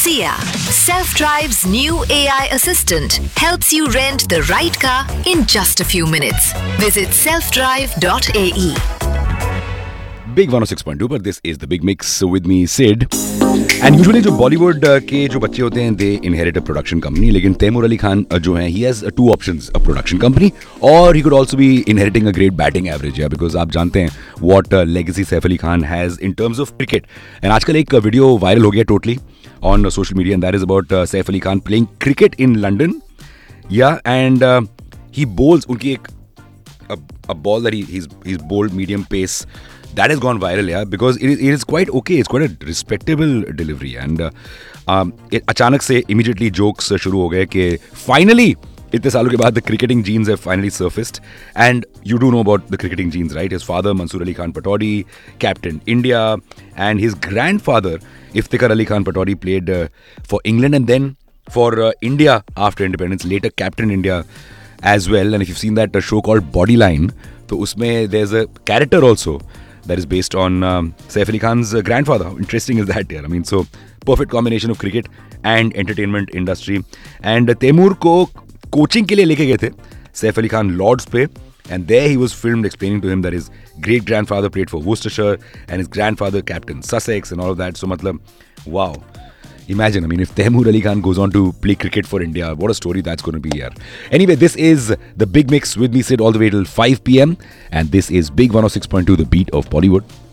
Sia, Self-Drive's new AI assistant, helps you rent the right car in just a few minutes. Visit selfdrive.ae. Big 106.2, but this is the Big Mix with me, Sid. And usually जो बॉलीवुड के जो बच्चे होते हैं they inherit a production company. लेकिन तैमूर अली खान जो हैं he has two options, a production company or he could also be inheriting a great batting average, yeah, because आप जानते हैं what legacy Saif Ali Khan has in terms of cricket. And आजकल एक video viral हो गया totally on social media, and that is about Saif Ali Khan playing cricket in London. Yeah, and he bowls उनकी एक a ball that he's bowled medium pace. That has gone viral, yeah, because it is quite okay. It's quite a respectable delivery, and अचानक से immediately jokes शुरू हो गए कि finally इतने सालों के बाद the cricketing genes have finally surfaced, and you do know about the cricketing genes, right? His father Mansoor Ali Khan Patodi captained India, and his grandfather Iftikhar Ali Khan Patodi played for England and then for India after independence. Later captained India as well, and if you've seen that show called Bodyline, तो उसमें there's a character also that is based on Saif Ali Khan's grandfather. How interesting is that, yeah? I mean, so perfect combination of cricket and entertainment industry. And Taimur को coaching के लिए लेके गए थे Saif Ali Khan Lords पे, and there he was filmed explaining to him that his great grandfather played for Worcestershire and his grandfather captained Sussex and all of that. So matlab, wow. Imagine, I mean, if Taimur Ali Khan goes on to play cricket for India, what a story that's going to be here. Anyway, this is the Big Mix with me, Sid, all the way till 5 p.m. And this is Big 106.2, the beat of Bollywood.